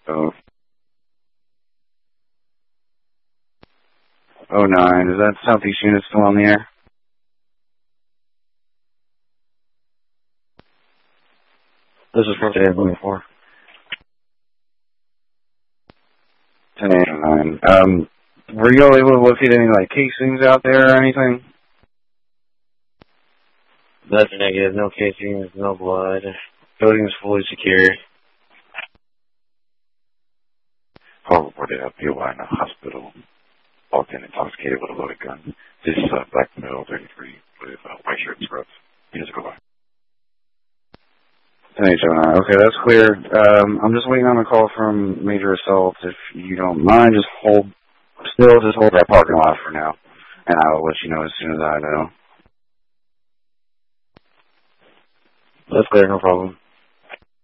Oh, 09. Is that Southeast unit still on the air? This is for today, 24. 1089. Were you all able to locate any, like, casings out there or anything? That's negative. No casings, no blood. Building is fully secure. Call reported at POI in a hospital. Walked in intoxicated with a loaded gun. This is black male 33 with white shirt and scrubs. He doesn't go by. 1089. Okay, that's clear. I'm just waiting on a call from Major Assault. If you don't mind, just hold that parking lot for now. And I will let you know as soon as I know. That's clear, no problem.